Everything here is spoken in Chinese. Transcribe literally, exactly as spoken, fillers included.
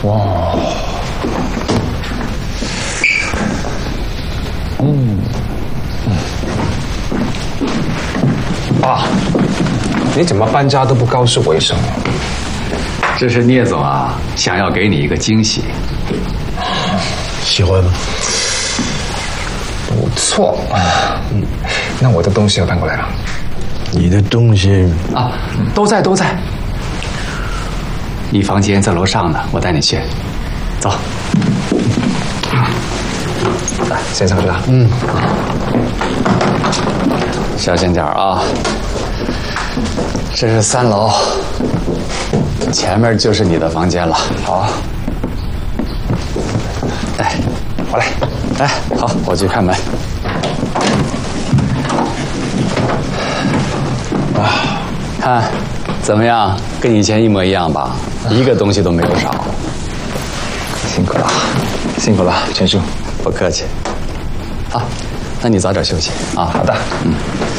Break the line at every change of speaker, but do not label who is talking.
哇，嗯嗯，爸，你怎么搬家都不告诉我一声？
这是聂总啊，想要给你一个惊喜。
喜欢吗？
不错，嗯，那我的东西要搬过来了。
你的东西
啊，都在都在。你房间在楼上呢，我带你去。走。
来，先上去了。
嗯。
小心点啊！这是三楼，前面就是你的房间了。
好。
哎，
我来。
哎，好，我去开门。啊，看怎么样？跟以前一模一样吧？一个东西都没有少。
辛苦了，辛苦了，全叔。
不客气。好，那你早点休息啊。
好的。
嗯。